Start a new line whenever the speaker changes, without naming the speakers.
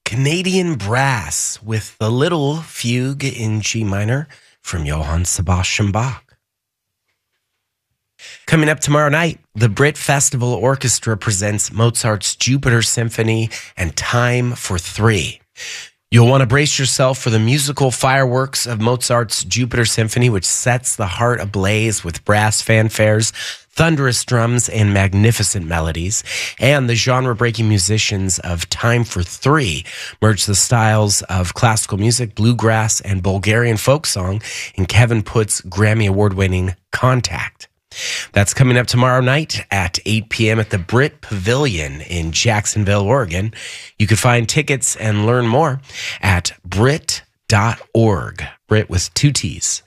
Canadian Brass with the Little Fugue in G minor from Johann Sebastian Bach. Coming up tomorrow night, the Brit Festival Orchestra presents Mozart's Jupiter Symphony and Time for Three. You'll want to brace yourself for the musical fireworks of Mozart's Jupiter Symphony, which sets the heart ablaze with brass fanfares, thunderous drums, and magnificent melodies. And the genre-breaking musicians of Time for Three merge the styles of classical music, bluegrass, and Bulgarian folk song in Kevin Putt's Grammy Award-winning Contact. That's coming up tomorrow night at 8 p.m. at the Brit Pavilion in Jacksonville, Oregon. You can find tickets and learn more at Brit.org. Brit with two T's.